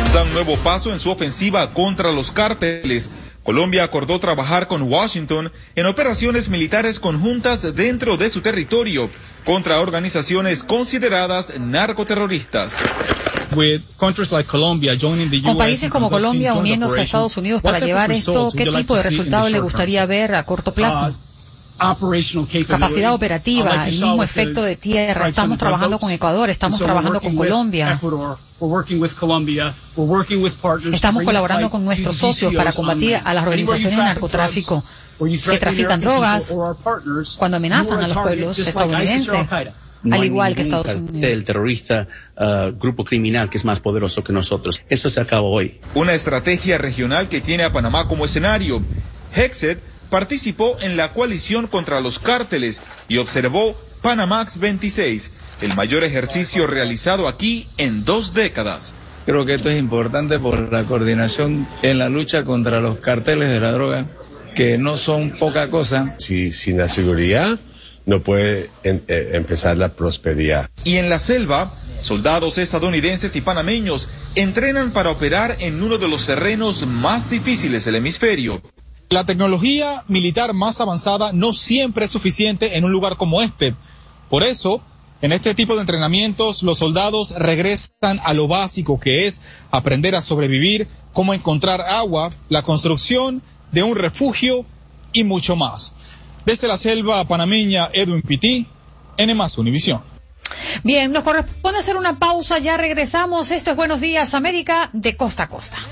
Da un nuevo paso en su ofensiva contra los cárteles. Colombia acordó trabajar con Washington en operaciones militares conjuntas dentro de su territorio contra organizaciones consideradas narcoterroristas. Con países como Colombia uniéndose a Estados Unidos para llevar esto, ¿qué tipo de resultados le gustaría ver a corto plazo? Capacidad operativa, el mismo efecto de tierra. Estamos trabajando con Ecuador, estamos trabajando con Colombia. Estamos colaborando con nuestros socios para combatir a las organizaciones de narcotráfico que trafican drogas cuando amenazan a los pueblos estadounidenses. Al igual que Estados Unidos. El terrorista, grupo criminal que es más poderoso que nosotros. Eso se acabó hoy. Una estrategia regional que tiene a Panamá como escenario. Hexet participó en la coalición contra los cárteles y observó Panamax 26, el mayor ejercicio realizado aquí en 2 décadas. Creo que esto es importante por la coordinación en la lucha contra los carteles de la droga, que no son poca cosa. Sin la seguridad no puede empezar la prosperidad. Y en la selva, soldados estadounidenses y panameños entrenan para operar en uno de los terrenos más difíciles del hemisferio. La tecnología militar más avanzada no siempre es suficiente en un lugar como este. Por eso, en este tipo de entrenamientos, los soldados regresan a lo básico, que es aprender a sobrevivir, cómo encontrar agua, la construcción de un refugio y mucho más. Desde la selva panameña, Edwin Pitti, N+ Univisión. Bien, nos corresponde hacer una pausa, ya regresamos. Esto es Buenos Días América de costa a costa.